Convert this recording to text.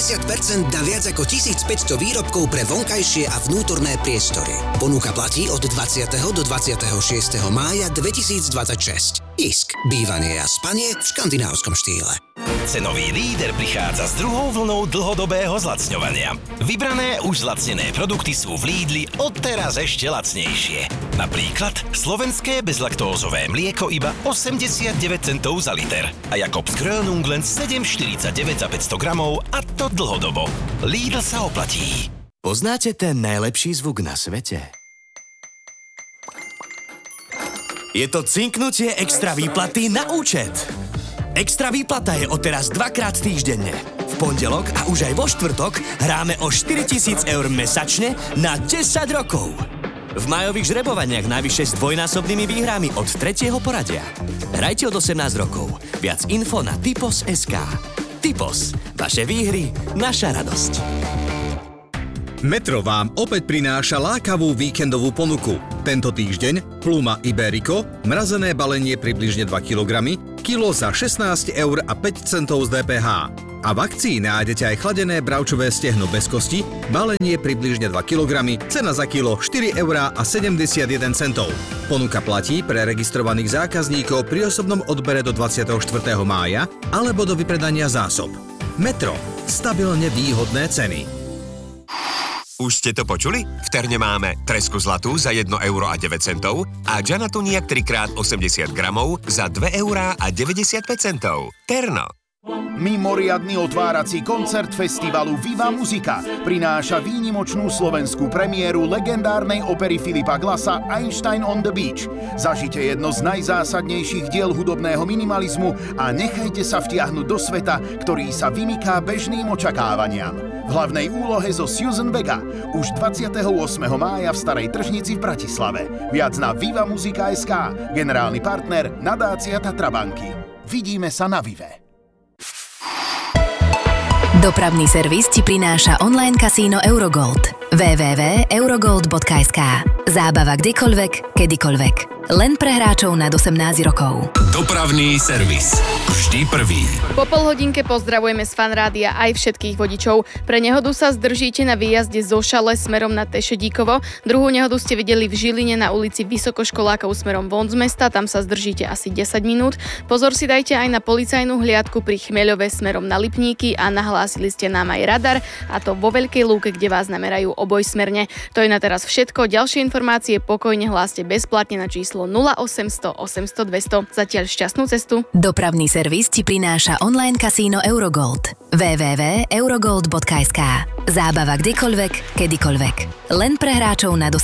50% na viac ako 1500 výrobkov pre vonkajšie a vnútorné priestory. Ponuka platí od 20. do 26. mája 2026. Isk. Bývanie a spanie v škandinávskom štýle. Cenový líder prichádza s druhou vlnou dlhodobého zlacňovania. Vybrané už zlacnené produkty sú v Lidli odteraz ešte lacnejšie. Napríklad slovenské bezlaktózové mlieko iba 89 centov za liter a Jakobs Grönung len 7,49 za 500 gramov, a to dlhodobo. Lidl sa oplatí. Poznáte ten najlepší zvuk na svete? Je to cinknutie extra výplaty na účet. Extra výplata je odteraz 2-krát týždenne. V pondelok a už aj vo štvrtok hráme o 4 000 eur mesačne na 10 rokov. V majových žrebovaniach najvyššie s dvojnásobnými výhrami od 3. poradia. Hrajte od 18 rokov. Viac info na Typos.sk. Typos. Vaše výhry, naša radosť. Metro vám opäť prináša lákavú víkendovú ponuku. Tento týždeň Pluma Iberico, mrazené balenie približne 2 kg, kilo za 16,05 eur z DPH. A v akcii nájdete aj chladené bravčové stehno bez kosti, balenie približne 2 kg, cena za kilo 4,71 eur. Ponuka platí pre registrovaných zákazníkov pri osobnom odbere do 24. mája alebo do vypredania zásob. Metro. Stabilne výhodné ceny. Už ste to počuli? V Terne máme tresku zlatú za 1,09 € a Gianatuniak 3x80 gramov za 2,95 €. Terno. Mimoriadny otvárací koncert festivalu Viva Musica prináša výnimočnú slovenskú premiéru legendárnej opery Filipa Glassa Einstein on the Beach. Zažite jedno z najzásadnejších diel hudobného minimalizmu a nechajte sa vtiahnuť do sveta, ktorý sa vymyká bežným očakávaniam. V hlavnej úlohe zo Susan Vega už 28. mája v Starej tržnici v Bratislave. Viac na vivamusica.sk. Generálny partner nadácia Tatrabanky. Vidíme sa na Vive. Dopravný servis ti prináša online kasíno Eurogold. www.eurogold.sk. Zábava kdekoľvek, kedykoľvek. Len pre hráčov nad 18 rokov. Dopravný servis. Vždy prvý. Po polhodinke pozdravujeme z Fanrádia aj všetkých vodičov. Pre nehodu sa zdržíte na výjazde zo Šale smerom na Tešedíkovo. Druhú nehodu ste videli v Žiline na ulici Vysokoškolákov smerom von z mesta. Tam sa zdržíte asi 10 minút. Pozor si dajte aj na policajnú hliadku pri Chmeľove smerom na Lipníky a nahlásili ste nám aj radar, a to vo Veľkej Lúke, kde vás namerajú obojsmerne. To je na teraz všetko. Ďalšie informácie pokojne hláste bezplatne na číslo 0800 800 200. Zatiaľ šťastnú cestu. Dopravný servis ti prináša online kasíno Eurogold. www.eurogold.sk. Zábava kdekoľvek, kedykoľvek. Len pre hráčov nad 18